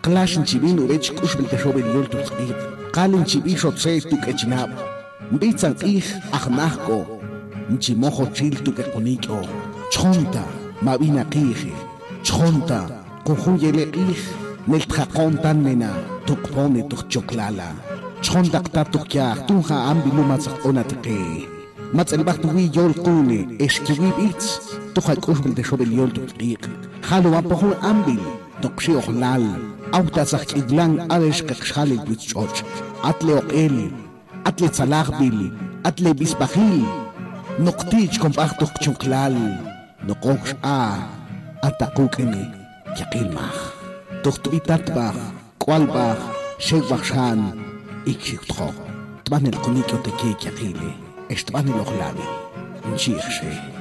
Clash chibin urech kushbil te shobel yol tu khib. Qalin chibi shotse tu kechnab. Bitzan ich ahnahko. Nchimojo chil tu ke konikyo. Chonta mabina qih. Chonta kujuyele ich. Nel tqaqontan nena tuqpone tuqchoklala. Chonta qtatukya tunja ambilu matzaq onatqe. Matzalbaq tuwi yol qune eskiwi bitz. Tuja kushbil te shobel yol tu khib. Halu apohun ambil. Toqshi ohlal. Autasach iglan arish kakshali bitchoch. Atle oqel. Atle tzalaqbil. Atle bisbahil. Noqtich kompaqtuq chunklal. Noqox ataqukini. Yaqilmaj. Tuqtuitatbaj. Kwalbaj. Shekbajshan. Ikshikutjo. Tban el konikyo teke yaqili. Estban el ohlabi. Nchixhe.